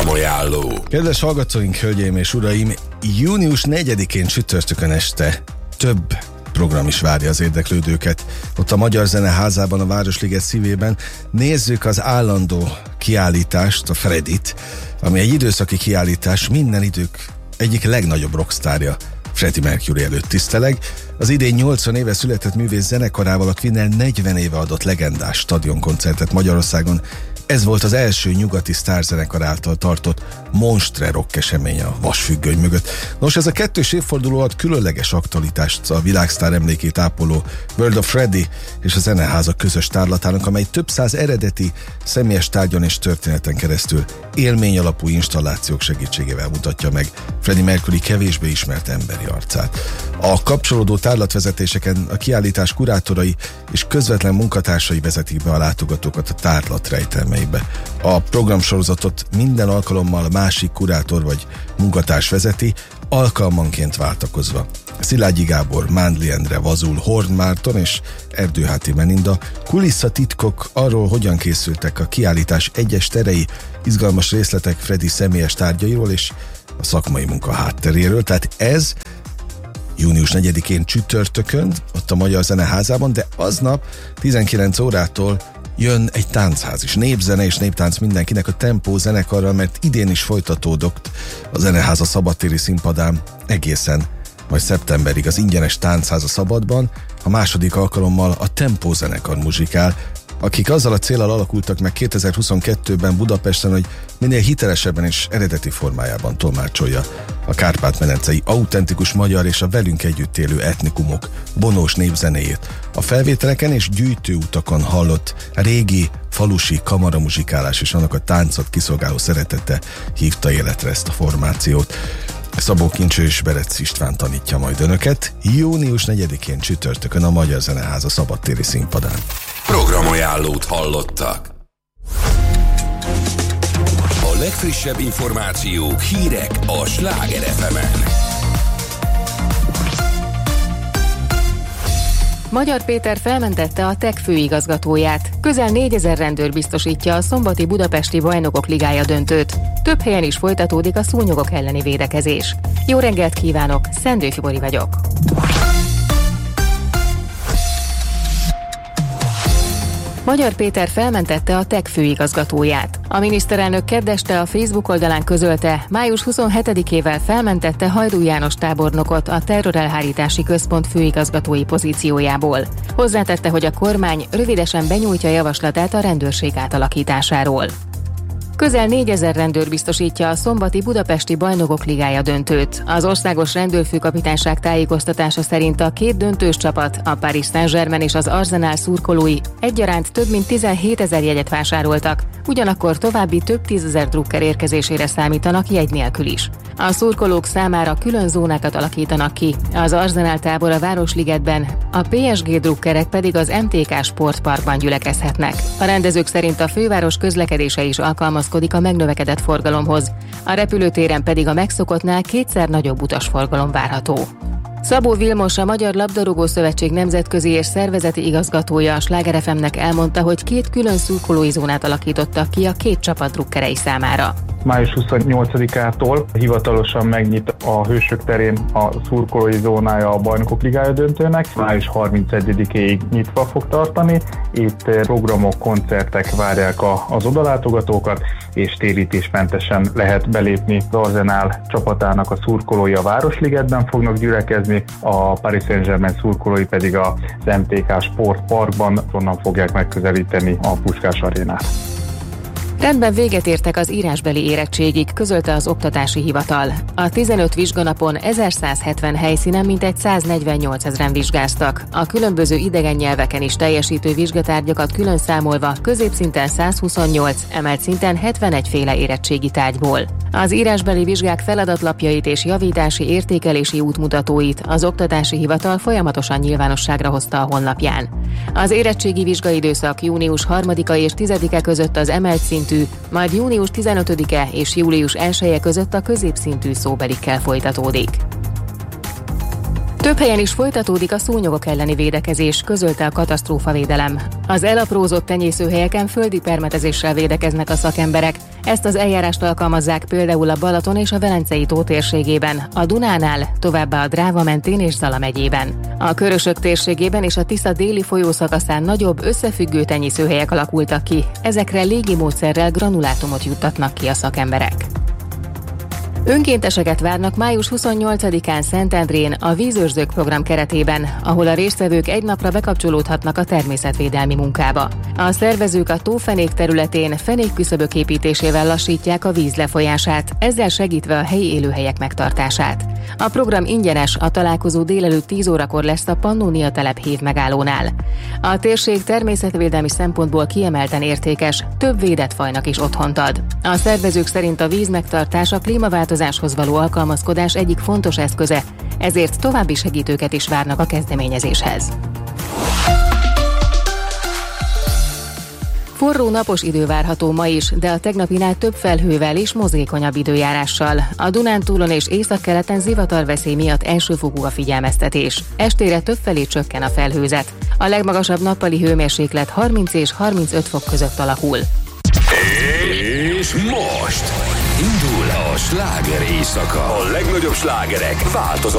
Programajánló. Kedves hallgatóink, hölgyeim és uraim, június 4-én csütörtökön este több program is várja az érdeklődőket. Ott a Magyar Zeneházában, a Városliget szívében nézzük az állandó kiállítást, a Freddit, ami egy időszaki kiállítás, minden idők egyik legnagyobb rockstárja, Freddie Mercury előtt tiszteleg. Az idén 80 éve született művész zenekarával a Queen 40 éve adott legendás stadionkoncertet Magyarországon. Ez volt az első nyugati sztárzenekar által tartott monstre rock esemény a vasfüggöny mögött. Nos, ez a kettős évforduló ad különleges aktualitást a világsztár emlékét ápoló World of Freddie és a Zeneháza közös tárlatának, amely több száz eredeti, személyes tárgyon és történeten keresztül élmény alapú installációk segítségével mutatja meg Freddie Mercury kevésbé ismert emberi arcát. A kapcsolódó tárlatvezetéseken a kiállítás kurátorai és közvetlen munkatársai vezetik be a látogatókat a tárlat rejtelmeibe. A programsorozatot minden alkalommal másik kurátor vagy munkatárs vezeti, alkalmanként váltakozva. Szilágyi Gábor, Mándli Endre, Vazul, Horn Márton és Erdőháti Melinda kulisszatitkok arról, hogyan készültek a kiállítás egyes terei, izgalmas részletek Freddie személyes tárgyairól és a szakmai munka hátteréről. Tehát ez június 4-én csütörtökön, ott a Magyar Zeneházában, de aznap 19 órától jön egy táncház is. Népzene és néptánc mindenkinek, a Tempó zenekarral, mert idén is folytatódott a Zeneháza szabadtéri színpadán egészen majd szeptemberig az ingyenes táncház a Szabadban. A második alkalommal a Tempó zenekar muzsikál, akik azzal a céllal alakultak meg 2022-ben Budapesten, hogy minél hitelesebben és eredeti formájában tolmácsolja a kárpát-medencei autentikus magyar és a velünk együtt élő etnikumok vonós népzenéjét. A felvételeken és gyűjtőutakon hallott régi falusi kamaramuzsikálás és annak a táncot kiszolgáló szeretete hívta életre ezt a formációt. Szabó Kincső és Berec István tanítja majd önöket június 4-én csütörtökön a Magyar Zeneháza szabadtéri színpadán. Programajánlót hallottak. A legfrissebb információk, hírek a Sláger FM-en. Magyar Péter felmentette a TEK főigazgatóját. Közel 4000 rendőr biztosítja a szombati Budapesti Bajnokok Ligája döntőt. Több helyen is folytatódik a szúnyogok elleni védekezés. Jó reggelt kívánok, Szendő Fibori vagyok. Magyar Péter felmentette a TEK főigazgatóját. A miniszterelnök kedd este a Facebook oldalán közölte, május 27-ével felmentette Hajdú János tábornokot a Terrorelhárítási Központ főigazgatói pozíciójából. Hozzátette, hogy a kormány rövidesen benyújtja javaslatát a rendőrség átalakításáról. Közel 4000 rendőr biztosítja a szombati Budapesti Bajnokok Ligája döntőt. Az országos rendőrfőkapitányság tájékoztatása szerint a két döntős csapat, a Paris Saint-Germain és az Arsenal szurkolói egyaránt több mint 17 000 jegyet vásároltak, ugyanakkor további több 10 000 drukker érkezésére számítanak jegy nélkül is. A szurkolók számára külön zónákat alakítanak ki, az Arsenal tábor a Városligetben, a PSG drukkerek pedig az MTK Sportparkban gyülekezhetnek. A rendezők szerint a főváros közlekedése is alkalmazkodik a megnövekedett forgalomhoz, a repülőtéren pedig a megszokottnál kétszer nagyobb utasforgalom várható. Szabó Vilmos, a Magyar Labdarúgó Szövetség nemzetközi és szervezeti igazgatója a Sláger FM-nek elmondta, hogy két külön szurkolói zónát alakítottak ki a két csapat drukkerei számára. Május 28-ától hivatalosan megnyit a Hősök terén a szurkolói zónája a Bajnokok Ligája döntőnek. Május 31-ig nyitva fog tartani. Itt programok, koncertek várják az odalátogatókat, és térítésmentesen lehet belépni. Az Arsenal csapatának a szurkolói a Városligetben fognak gyülekezni, a Paris Saint-Germain szurkolói pedig az MTK Sportparkban, onnan fogják megközelíteni a Puskás arénát. Rendben véget értek az írásbeli érettségig, közölte az Oktatási Hivatal. A 15 vizsganapon 1170 helyszínen mintegy 148 000-en vizsgáztak. A különböző idegen nyelveken is teljesítő vizsgatárgyakat külön számolva középszinten 128, emelt szinten 71 féle érettségi tárgyból. Az írásbeli vizsgák feladatlapjait és javítási értékelési útmutatóit az Oktatási Hivatal folyamatosan nyilvánosságra hozta a honlapján. Az érettségi vizsgaidőszak június 3-a és 10-e között az emelt szintű, majd június 15-e és július 1-e között a középszintű szóbelikkel folytatódik. Több helyen is folytatódik a szúnyogok elleni védekezés, közölte a katasztrófavédelem. Az elaprózott tenyészőhelyeken földi permetezéssel védekeznek a szakemberek. Ezt az eljárást alkalmazzák például a Balaton és a Velencei tó térségében, a Dunánál, továbbá a Dráva mentén és Zala megyében. A Körösök térségében és a Tisza déli folyószakaszán nagyobb összefüggő tenyészőhelyek alakultak ki. Ezekre légi módszerrel granulátumot juttatnak ki a szakemberek. Önkénteseket várnak május 28-án Szentendrén a Vízőrzők program keretében, ahol a résztvevők egy napra bekapcsolódhatnak a természetvédelmi munkába. A szervezők a tófenék területén fenékküszöbök építésével lassítják a víz lefolyását, ezzel segítve a helyi élőhelyek megtartását. A program ingyenes, a találkozó délelőtt 10 órakor lesz a Pannónia telep hévmegállónál. A térség természetvédelmi szempontból kiemelten értékes, több védett fajnak is otthont ad. A szervezők szerint a vízmegtartás a klímaváltozáshoz való alkalmazkodás egyik fontos eszköze, ezért további segítőket is várnak a kezdeményezéshez. Forró napos idő várható ma is, de a tegnapinál több felhővel és mozgékonyabb időjárással. A Dunántúlon és északkeleten zivatarveszély miatt elsőfokú a figyelmeztetés. Estére többfelé csökken a felhőzet. A legmagasabb nappali hőmérséklet 30 és 35 fok között alakul. És most indul a sláger éjszaka. A legnagyobb slágerek változatlanul.